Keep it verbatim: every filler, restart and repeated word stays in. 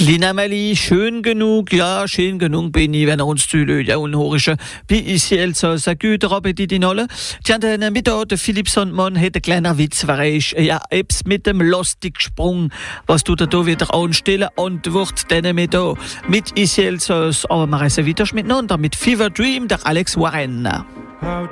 Lina Mali, schön genug, ja, schön genug bin ich, wenn er uns zuhört, ja, unhorische, wie ist sie also, so gut, Appetit in alle. Tja, den Mittag, der Philipp Sandmann, hat ein kleiner Witz, verreich, ja, ebs mit dem Lustig-Sprung, was du da wieder anstellen, Antwort, den Mittag, mit ist sie also, aber wir reisen weiter miteinander, mit Fever Dream, der Alex Warren. How